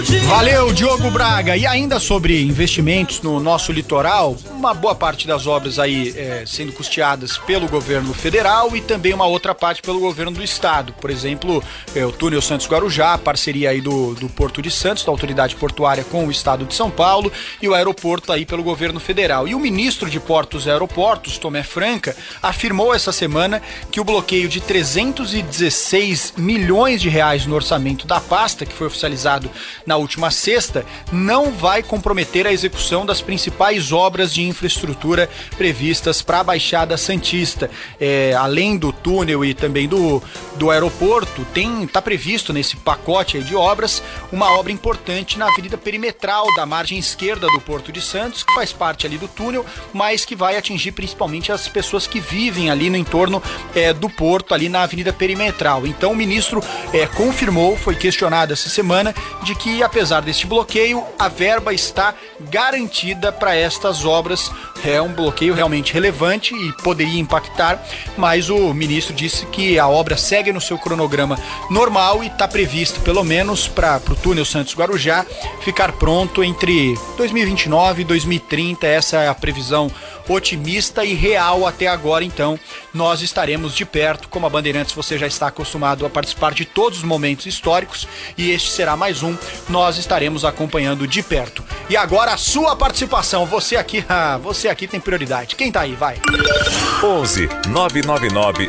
Valeu, Diogo Braga. E ainda sobre investimentos no nosso litoral, uma boa parte das obras aí sendo custeadas pelo governo federal e também uma outra parte pelo governo do estado. Por exemplo, o túnel Santos-Guarujá, parceria aí do Porto de Santos, da autoridade portuária com o estado de São Paulo, e o aeroporto aí pelo governo federal. E o ministro de Portos e Aeroportos, Tomé Franca, afirmou essa semana que o bloqueio de 316 milhões de reais no orçamento da pasta, que foi oficializado na última sexta, não vai comprometer a execução das principais obras de infraestrutura previstas para a Baixada Santista. Além do túnel e também do aeroporto, está previsto nesse pacote aí de obras uma obra importante na avenida perimetral da margem esquerda do Porto de Santos, que faz parte ali do túnel, mas que vai atingir principalmente as pessoas que vivem ali no entorno do porto, ali na avenida perimetral. Então o ministro confirmou, foi questionado essa semana, de que apesar deste bloqueio, a verba está garantida para estas obras. É um bloqueio realmente relevante e poderia impactar, mas o ministro disse que a obra segue no seu cronograma normal e está previsto pelo menos para o túnel Santos-Guarujá ficar pronto entre 2029 e 2030. Essa é a previsão otimista e real até agora. Então nós estaremos de perto. Como a Bandeirantes, você já está acostumado a participar de todos os momentos históricos e este será mais um. Nós estaremos acompanhando de perto. E agora a sua participação. Você aqui tem prioridade. Quem tá aí? Vai. 11 999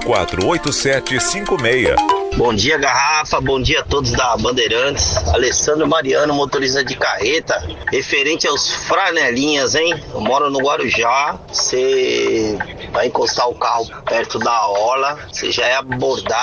048756. Bom dia, Garrafa, bom dia a todos da Bandeirantes. Alessandro Mariano, motorista de carreta. Referente aos franelinhas, hein? Eu moro no Guarujá. Você vai encostar o carro perto da orla, você já é abordado